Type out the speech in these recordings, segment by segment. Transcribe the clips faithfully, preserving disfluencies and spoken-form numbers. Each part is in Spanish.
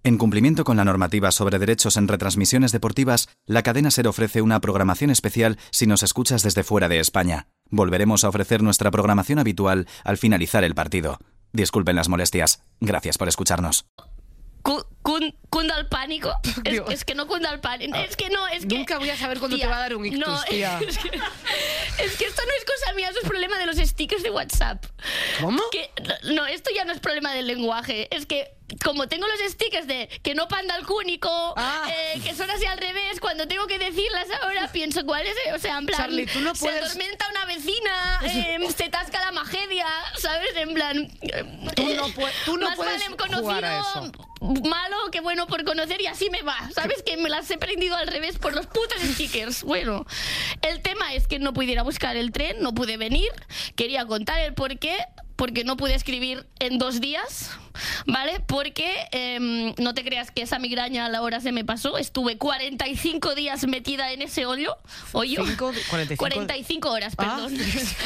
En cumplimiento con la normativa sobre derechos en retransmisiones deportivas, la cadena SER ofrece una programación especial si nos escuchas desde fuera de España. Volveremos a ofrecer nuestra programación habitual al finalizar el partido. Disculpen las molestias. Gracias por escucharnos. Cun, cunda el pánico. Es, es que no cunda el pánico. Es que no, es que... Nunca voy a saber cuándo tía, te va a dar un ictus, no, tía. Es que, es que esto no es cosa mía, eso es problema de los stickers de WhatsApp. ¿Cómo? Que, no, esto ya no es problema del lenguaje. Es que como tengo los stickers de que no panda el cúnico, ah. eh, que son así al revés, cuando tengo que decirlas ahora pienso cuál es, o sea, en plan, Charlie, tú no puedes... se atormenta una vecina, eh, se tasca la magedia, ¿sabes? En plan, tú no, pu tú no más puedes vale conocido, jugar a eso. Malo que bueno por conocer, y así me va, ¿sabes? Que me las he prendido al revés por los putos stickers. Bueno, el tema es que no pudiera buscar el tren, no pude venir, quería contar el por qué, porque no pude escribir en dos días, ¿vale? Porque eh, no te creas que esa migraña a la hora se me pasó. Estuve cuarenta y cinco días metida en ese hoyo. ¿Hoyo? Cinco, cuarenta y cinco... cuarenta y cinco horas, perdón.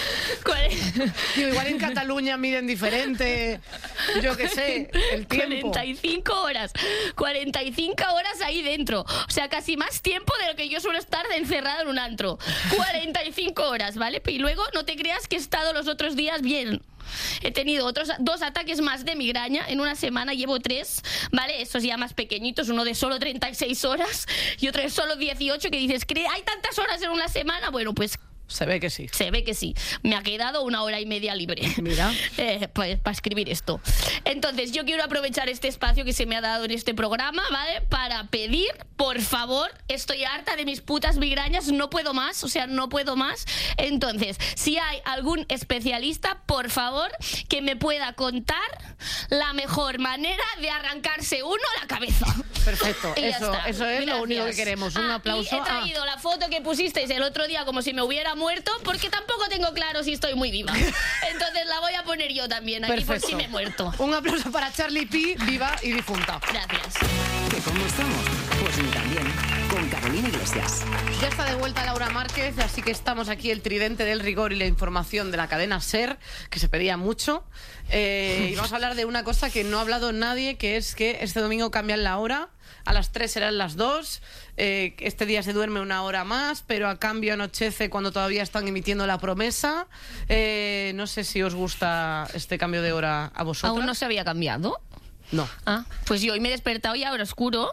Ah. Digo, igual en Cataluña miden diferente, yo qué sé, el tiempo. cuarenta y cinco horas. cuarenta y cinco horas ahí dentro. O sea, casi más tiempo de lo que yo suelo estar de encerrado en un antro. cuarenta y cinco horas, ¿vale? Y luego no te creas que he estado los otros días bien. He tenido otros dos ataques más de migraña en una semana, llevo tres, ¿vale? Esos ya más pequeñitos, uno de solo treinta y seis horas y otro de solo dieciocho, que dices, ¿hay tantas horas en una semana? Bueno, pues... Se ve que sí. Se ve que sí. Me ha quedado una hora y media libre. Mira. Eh, pues para escribir esto. Entonces, yo quiero aprovechar este espacio que se me ha dado en este programa, ¿vale? Para pedir, por favor, estoy harta de mis putas migrañas, no puedo más, o sea, no puedo más. Entonces, si hay algún especialista, por favor, que me pueda contar la mejor manera de arrancarse uno la cabeza. Perfecto. Eso, eso es Gracias. Lo único que queremos. Un ah, aplauso. Y he traído ah. la foto que pusisteis el otro día como si me hubiera muerto, porque tampoco tengo claro si estoy muy viva. Entonces la voy a poner yo también aquí. Perfecto. Por si me he muerto. Un aplauso para Charlie P, viva y difunta. Gracias. ¿Que cómo estamos? Pues ni tan bien. Con Carolina Iglesias. Ya está de vuelta Laura Márquez, así que estamos aquí el tridente del rigor y la información de la cadena SER, que se pedía mucho. Eh, y vamos a hablar de una cosa que no ha hablado nadie, que es que este domingo cambian la hora. A las tres serán las dos. Eh, este día se duerme una hora más, pero a cambio anochece cuando todavía están emitiendo la promesa. Eh, no sé si os gusta este cambio de hora a vosotros. ¿Aún no se había cambiado? No. Ah, pues yo hoy me he despertado y ahora oscuro.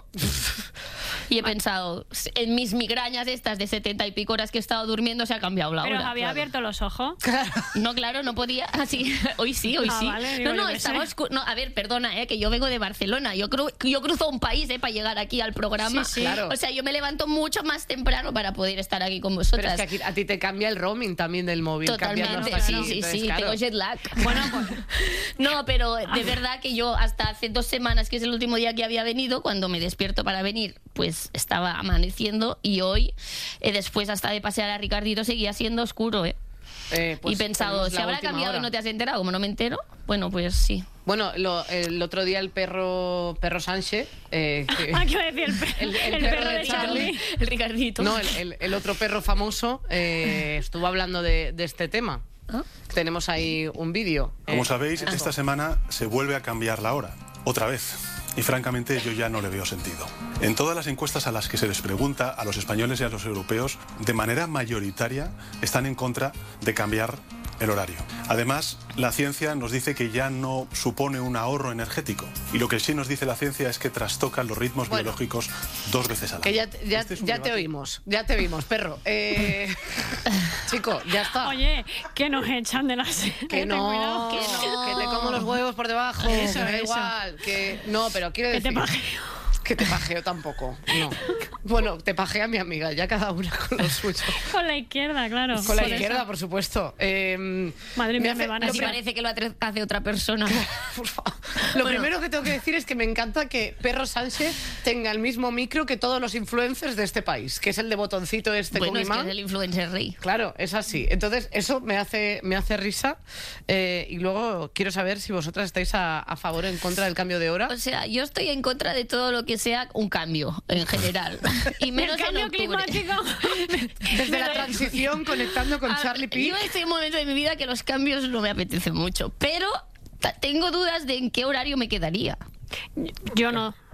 Y he pensado, en mis migrañas estas de setenta y pico horas que he estado durmiendo se ha cambiado la hora. Pero había claro. abierto los ojos. Claro. No, claro, no podía. Así, hoy sí, hoy ah, sí. Vale, digo, no, no, yo estaba oscuro. No, a ver, perdona, eh, que yo vengo de Barcelona. Yo, cru yo cruzo un país eh, para llegar aquí al programa. Sí, sí. Claro. O sea, yo me levanto mucho más temprano para poder estar aquí con vosotras. Pero es que aquí, a ti te cambia el roaming también del móvil. Totalmente, sí, sí, aquí, sí, entonces, sí, claro. tengo jet lag. Bueno, pues, no, pero de verdad que yo hasta hace dos semanas, que es el último día que había venido, cuando me despierto para venir, pues estaba amaneciendo, y hoy, eh, después hasta de pasear a Ricardito, seguía siendo oscuro, ¿eh? Eh, pues y pensado, ¿se habrá cambiado hora. Y no te has enterado? Como no me entero, bueno, pues sí. Bueno, lo, el otro día el perro perro Sánchez... Eh, que, ah, ¿qué iba a decir? El, pe el, el, el perro, perro de, de Charlie. Charlie. El Ricardito. No, el, el, el otro perro famoso eh, estuvo hablando de, de este tema. ¿Ah? Tenemos ahí un vídeo. Como eh, sabéis, ah. esta semana se vuelve a cambiar la hora. Otra vez. Y francamente yo ya no le veo sentido. En todas las encuestas a las que se les pregunta a los españoles y a los europeos, de manera mayoritaria están en contra de cambiar el horario. Además, la ciencia nos dice que ya no supone un ahorro energético. Y lo que sí nos dice la ciencia es que trastocan los ritmos bueno, biológicos dos veces al año. Que ya, ya, este es ya te oímos, ya te oímos, perro. Eh, chico, ya está. Oye, que nos echan de la serie. Que no, que no, que te como los huevos por debajo. Eso, que da eso. igual, que no, pero quiero que decir... te pajeo. Que te pajeo tampoco, no. Bueno, te pajea mi amiga, ya cada una con lo suyo. Con la izquierda, claro. Con la por izquierda, eso. por supuesto. Eh, Madre mía, me, me van a decir. Parece que lo hace otra persona. Por favor. Lo bueno. primero que tengo que decir es que me encanta que Perro Sánchez tenga el mismo micro que todos los influencers de este país, que es el de botoncito este bueno, con es imán. Que es el influencer rey. Claro, es así. Entonces, eso me hace, me hace risa. Eh, y luego quiero saber si vosotras estáis a, a favor o en contra del cambio de hora. O sea, yo estoy en contra de todo lo que sea un cambio. En general. Y menos el cambio en octubre. climático. Desde la transición conectando con a, Charlie P. Yo estoy en un momento de mi vida que los cambios no me apetecen mucho, pero tengo dudas de en qué horario me quedaría. Yo no.